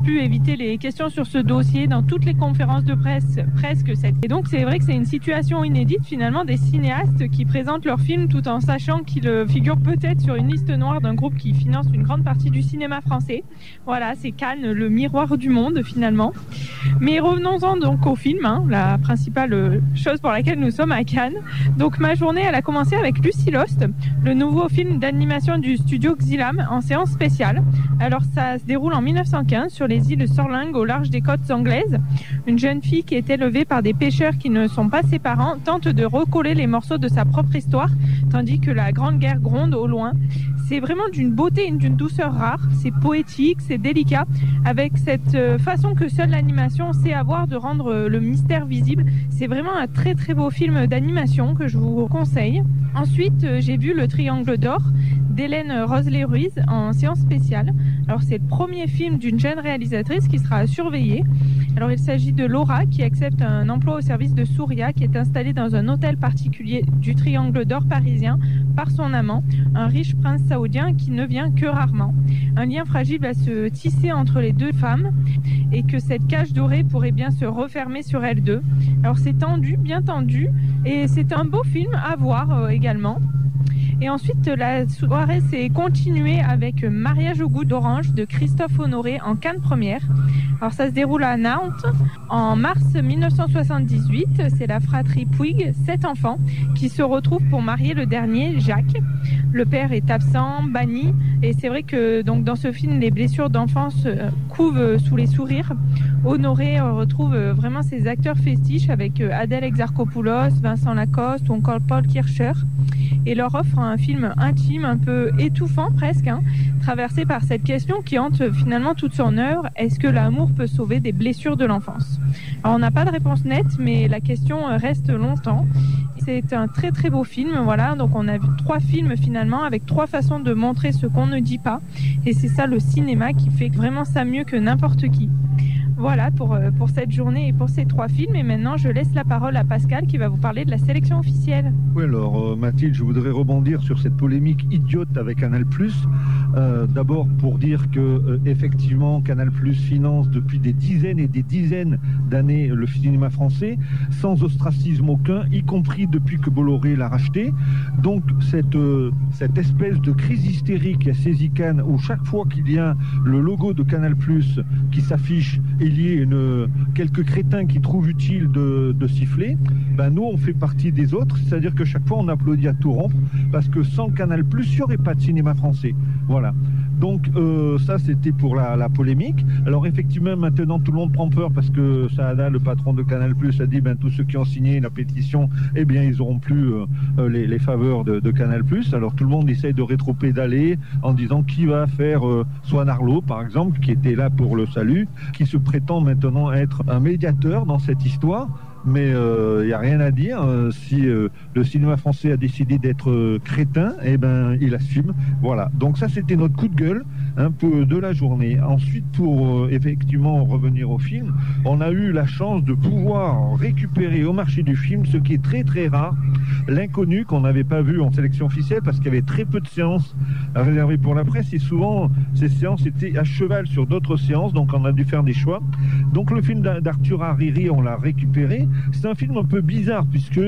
pu éviter les questions sur ce dossier dans toutes les conférences de presse, presque. Et donc c'est vrai que c'est une situation inédite finalement des cinéastes qui présentent leurs films tout en sachant qu'ils figurent peut-être sur une liste noire d'un groupe qui finance une grande partie du cinéma français. Voilà, c'est Cannes, le miroir du monde finalement. Mais revenons-en donc au film, la principale chose pour laquelle nous sommes à Cannes. Donc ma journée, elle a commencé avec Lucy Lost, le nouveau film d'animation du studio Xylam en séance spéciale. Alors ça se déroule en 1915 sur les îles Sorling au large des côtes anglaises. Une jeune fille qui est élevée par des pêcheurs qui ne sont pas ses parents tente de recoller les morceaux de sa propre histoire tandis que la Grande Guerre gronde au loin. C'est vraiment d'une beauté et d'une douceur rare, c'est poétique, c'est délicat, avec cette façon que seule l'animation sait avoir de rendre le mystère visible. C'est vraiment un très très beau film d'animation que je vous conseille. Ensuite, j'ai vu Le Triangle d'Or d'Hélène Rosley-Ruiz en séance spéciale. Alors c'est le premier film d'une jeune réalisatrice qui sera surveillée. Alors il s'agit de Laura qui accepte un emploi au service de Souria qui est installé dans un hôtel particulier du Triangle d'Or parisien par son amant, un riche prince saoudien qui ne vient que rarement. Un lien fragile va se tisser entre les deux femmes et que cette cage dorée pourrait bien se refermer sur elles deux. Alors c'est tendu, bien tendu, et c'est un beau film à voir également. Et ensuite, la soirée s'est continuée avec Mariage au goût d'orange de Christophe Honoré en Cannes première. Alors ça se déroule à Nantes en mars 1978. C'est la fratrie Puig, 7 enfants, qui se retrouvent pour marier le dernier, Jacques. Le père est absent, banni, et c'est vrai que donc dans ce film, les blessures d'enfance couvent sous les sourires. Honoré retrouve vraiment ses acteurs festiches avec Adèle Exarchopoulos, Vincent Lacoste ou encore Paul Kircher, et leur offre un film intime, un peu étouffant presque, traversé par cette question qui hante finalement toute son œuvre: est-ce que l'amour peut sauver des blessures de l'enfance? Alors on n'a pas de réponse nette, mais la question reste longtemps. C'est un très très beau film, voilà. Donc on a vu 3 films finalement avec 3 façons de montrer ce qu'on ne dit pas, et c'est ça le cinéma qui fait vraiment ça mieux que n'importe qui. Voilà pour cette journée et pour ces 3 films. Et maintenant, je laisse la parole à Pascal qui va vous parler de la sélection officielle. Oui, alors Mathilde, je voudrais rebondir sur cette polémique idiote avec Canal+. D'abord pour dire que effectivement Canal+ finance depuis des dizaines et des dizaines d'années le cinéma français sans ostracisme aucun, y compris depuis que Bolloré l'a racheté. Donc cette espèce de crise hystérique qui a saisi Cannes, où chaque fois qu'il y a le logo de Canal+ qui s'affiche, il y a quelques crétins qui trouvent utile de siffler, ben nous on fait partie des autres, c'est-à-dire que chaque fois on applaudit à tout rompre, parce que sans Canal+, il n'y aurait pas de cinéma français. Voilà. Donc ça c'était pour la polémique. Alors effectivement maintenant tout le monde prend peur parce que Saada, le patron de Canal+, a dit tous ceux qui ont signé la pétition, eh bien ils n'auront plus les faveurs de Canal+. Alors tout le monde essaye de rétropédaler en disant qui va faire Swan Arlo par exemple, qui était là pour le salut, qui se prétend maintenant être un médiateur dans cette histoire. Mais il n'y a rien à dire. Si le cinéma français a décidé d'être crétin, eh ben il assume. Voilà. Donc ça, c'était notre coup de gueule un peu de la journée. Ensuite, pour effectivement revenir au film, on a eu la chance de pouvoir récupérer au marché du film, ce qui est très très rare, L'Inconnu, qu'on n'avait pas vu en sélection officielle parce qu'il y avait très peu de séances réservées pour la presse, et souvent ces séances étaient à cheval sur d'autres séances, donc on a dû faire des choix. Donc le film d'Arthur Hariri, on l'a récupéré. C'est un film un peu bizarre puisque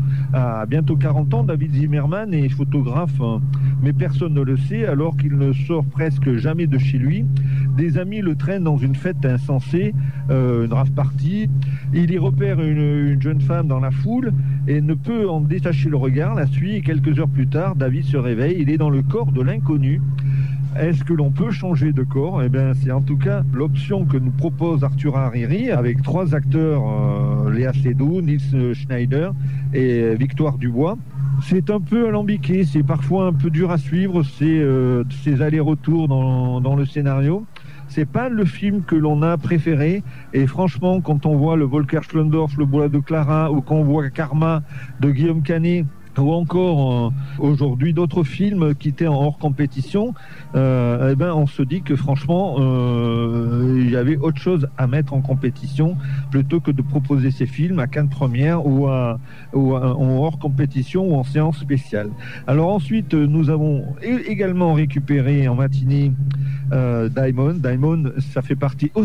à bientôt 40 ans, David Zimmerman est photographe, mais personne ne le sait, alors qu'il ne sort presque jamais de chez lui. Des amis le traînent dans une fête insensée, une rave party. Il y repère une jeune femme dans la foule et ne peut en détacher le regard, la suit, et quelques heures plus tard, David se réveille, il est dans le corps de l'inconnu. Est-ce que l'on peut changer de corps? Eh bien, c'est en tout cas l'option que nous propose Arthur Hariri avec 3 acteurs, Léa Seydoux, Nils Schneider et Victoire Dubois. C'est un peu alambiqué, c'est parfois un peu dur à suivre, ces allers-retours dans le scénario. C'est pas le film que l'on a préféré, et franchement, quand on voit le Volker Schlöndorff, le Bois de Clara, ou qu'on voit Karma de Guillaume Canet, ou encore aujourd'hui d'autres films qui étaient en hors compétition, eh ben on se dit que franchement il y avait autre chose à mettre en compétition plutôt que de proposer ces films à Cannes première ou en hors compétition ou en séance spéciale. Alors ensuite nous avons également récupéré en matinée Diamond, ça fait partie aussi